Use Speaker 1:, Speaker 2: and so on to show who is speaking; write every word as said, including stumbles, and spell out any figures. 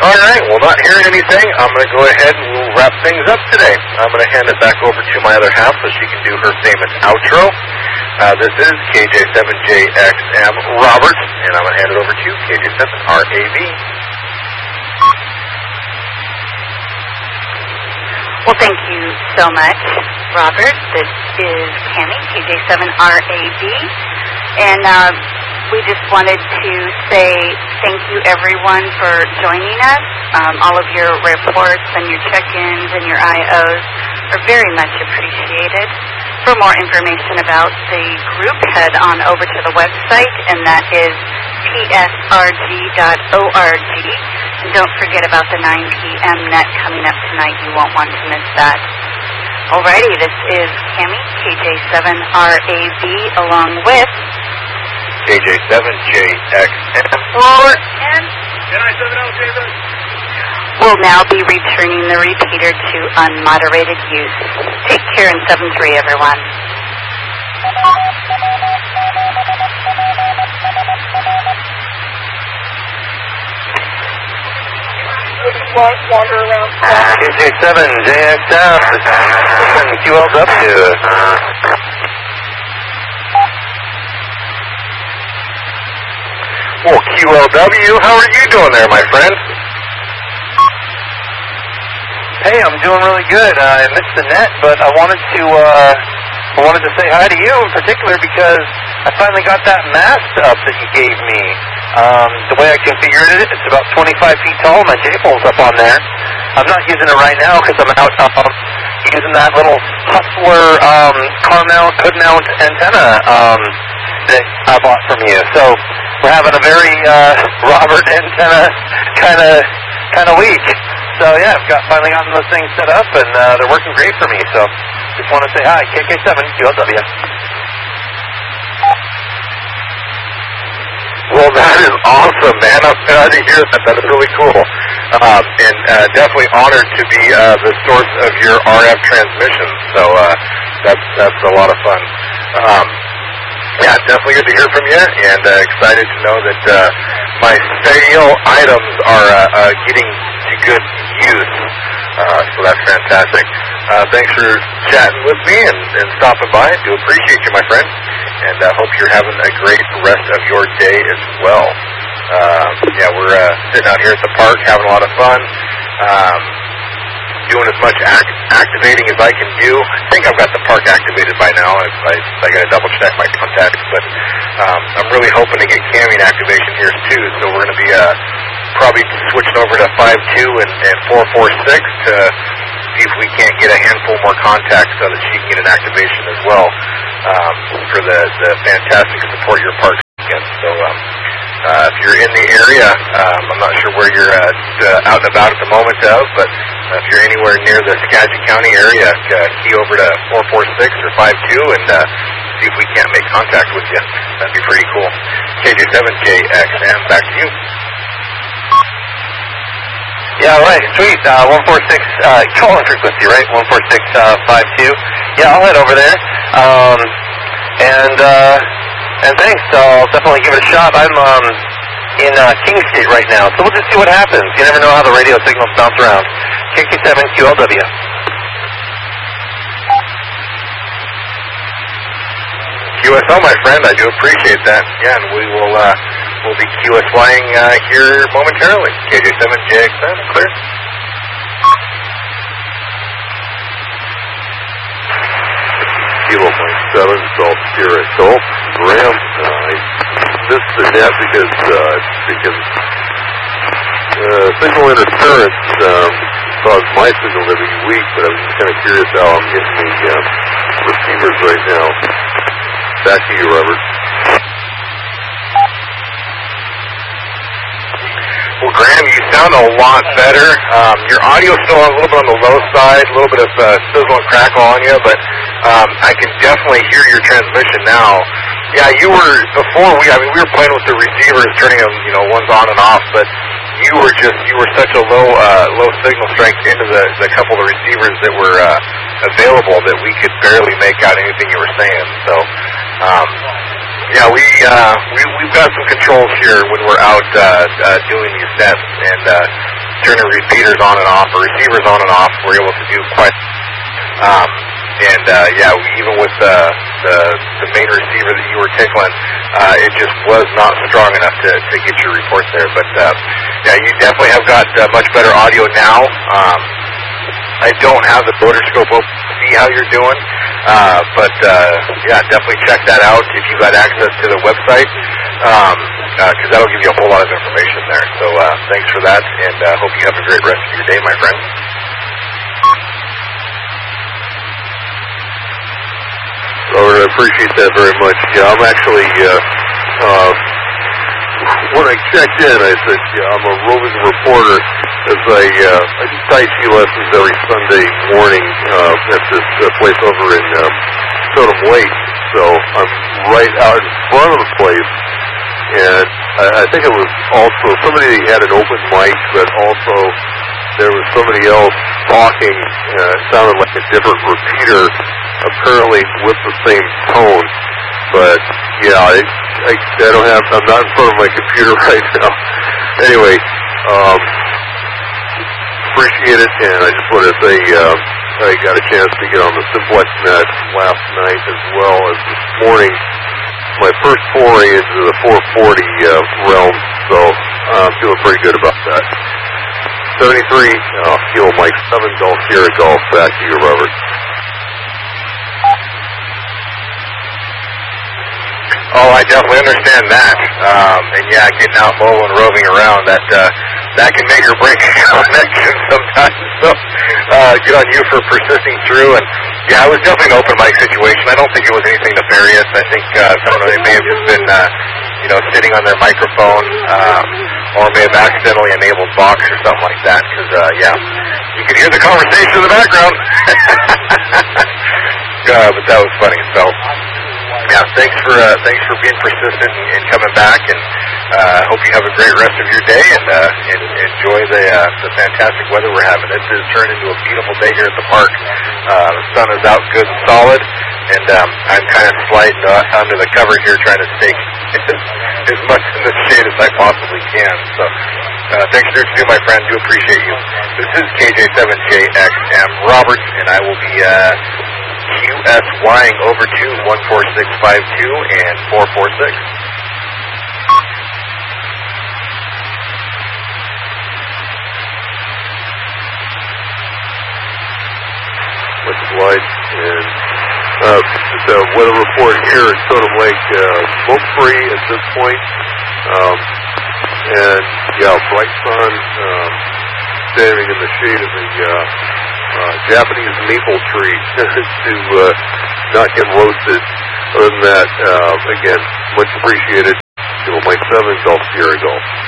Speaker 1: All right, well, not hearing anything, I'm going to go ahead and we'll wrap things up today. I'm going to hand it back over to my other half so she can do her famous outro. Uh, this is K J seven J X M Robert, and I'm going to hand it over to K J seven R A V.
Speaker 2: Well, thank you so much, Robert. This is Cammy, K J seven R A V, and uh, we just wanted to say thank you, everyone, for joining us. Um, all of your reports and your check-ins and your I Os are very much appreciated. For more information about the group, head on over to the website, and that is P S R G dot org. And don't forget about the nine p.m. net coming up tonight. You won't want to miss that. Alrighty, this is Cammy, K J seven R A V, along with
Speaker 1: K J seven J X M
Speaker 2: and
Speaker 3: K I seven L J V.
Speaker 2: We'll now be returning the repeater to unmoderated use. Take care in seven three, everyone.
Speaker 3: Wander around.
Speaker 1: K J seven J X M, Q L W. Well, Q L W, how are you doing there, my friend?
Speaker 4: Hey, I'm doing really good. Uh, I missed the net, but I wanted to uh, I wanted to say hi to you in particular because I finally got that mast up that you gave me. Um, the way I configured it, it's about twenty-five feet tall. My J-pole's up on there. I'm not using it right now because I'm out um, using that little Hustler um, car mount, hood mount antenna um, that I bought from you. So we're having a very uh, Robert antenna kind of kind of week. So yeah, I've got finally gotten those things set up, and uh, they're working great for me. So just want to say hi, K K seven Q L W.
Speaker 1: Well, that is awesome, man. I'm glad to hear that. That is really cool. Um, and uh, definitely honored to be uh, the source of your R F transmission. So uh, that's that's a lot of fun. Um, yeah, definitely good to hear from you, and uh, excited to know that uh, my sale items are uh, uh, getting to good use. Uh, so that's fantastic. Uh, thanks for chatting with me and, and stopping by. I do appreciate you, my friend. And I uh, hope you're having a great rest of your day as well. Um, yeah, we're uh, sitting out here at the park having a lot of fun. Um, doing as much act- activating as I can do. I think I've got the park activated by now. I, I, I got to double check my contacts. But um, I'm really hoping to get camming activation here too. So we're going to be uh, probably switching over to five two and, and four four six to see if we can't get a handful more contacts so that she can get an activation as well. Um, for the, the fantastic support your park against. So um, uh, if you're in the area, um, I'm not sure where you're uh, uh, out and about at the moment of, but uh, if you're anywhere near the Skagit County area, uh, key over to four four six or five two and uh, see if we can't make contact with you. That'd be pretty cool. K J seven J X M, back to you.
Speaker 4: Yeah, right, sweet. Uh, one four six, uh, calling frequency, right? one four six five two. Yeah, I'll head over there. Um, and, uh, and thanks. I'll definitely give it a shot. I'm, um, in, uh, King State right now, so we'll just see what happens. You never know how the radio signals bounce around. K K seven Q L W.
Speaker 1: Q S L, my friend, I do appreciate that. Yeah, and we will, uh, we'll be Q S flying, uh, here momentarily. K J seven J X M, clear.
Speaker 5: Kilo point seven, Salt Sierra Golf. Graham, uh, I missed the net because, uh, because, uh, signal interference, um, caused my signal to be weak, but I'm just kind of curious how I'm getting the, um, receivers right now. Back to you, Robert.
Speaker 1: Well, Graham, you sound a lot better. Um, your audio's still a little bit on the low side, a little bit of uh, sizzle and crackle on you, but um, I can definitely hear your transmission now. Yeah, you were, before we, I mean, we were playing with the receivers, turning them, you know, ones on and off, but you were just, you were such a low, uh, low signal strength into the, the couple of receivers that were uh, available that we could barely make out anything you were saying. So, um, yeah, we, uh, we, we've got some controls here when we're out uh, uh, doing these nets, and uh, turning repeaters on and off, or receivers on and off. We're able to do quite. Um, and uh, yeah, we, even with uh, the the main receiver that you were tickling, uh, it just was not strong enough to, to get your report there. But uh, yeah, you definitely have got uh, much better audio now. Um, I don't have the motor scope open to see how you're doing, uh, but uh, yeah, definitely check that out if you got access to the website, because um, uh, that'll give you a whole lot of information there. So uh, thanks for that, and uh, hope you have a great rest of your day, my friend.
Speaker 5: Robert, I appreciate that very much. Yeah, I'm actually, uh, uh, when I checked in, I said, yeah, I'm a roving reporter, as I, uh, I do Tai Chi lessons every Sunday morning uh, at this uh, place over in um, Totem Lake. So I'm right out in front of the place, and I, I think it was also somebody had an open mic, but also there was somebody else talking. Uh, it sounded like a different repeater, apparently with the same tone. But yeah, I, I, I don't have. I'm not in front of my computer right now. Anyway, um, appreciate it, and I just want to say uh, I got a chance to get on the Simplex Net last night as well as this morning. My first foray into the four forty uh, realm, so uh, I'm feeling pretty good about that. seventy-three, uh, Kilo Mike seven, Golf Sierra Golf. Back to you, Robert.
Speaker 1: Oh, I definitely understand that. Um, and yeah, getting out low and roving around, that uh, that can make or break a connection sometimes. So uh, good on you for persisting through. And yeah, it was definitely an open mic situation. I don't think it was anything nefarious. I think, uh, I don't know, they may have just been, uh, you know, sitting on their microphone, um, or may have accidentally enabled Vox or something like that. Because, uh, yeah, you could hear the conversation in the background. uh, but that was funny. So, yeah, thanks for uh, thanks for being persistent and, and coming back, and I uh, hope you have a great rest of your day, and, uh, and enjoy the uh, the fantastic weather we're having. This has turned into a beautiful day here at the park. Uh, the sun is out good and solid, and um, I'm kind of sliding uh, under the cover here, trying to stay as much in the shade as I possibly can. So, uh, thanks for doing, my friend. Do appreciate you. This is K J seven J X M Roberts, and I will be Uh, Q S Ying over to one four six five two and four four six.
Speaker 5: With the light, and uh, the weather report here at Totem Lake, uh, smoke free at this point, um, and yeah, bright sun, um, standing in the shade of the uh, uh, Japanese maple tree to uh, not get roasted. Other than that, uh, again, much appreciated. Mike seven, Golf Sierra Golf.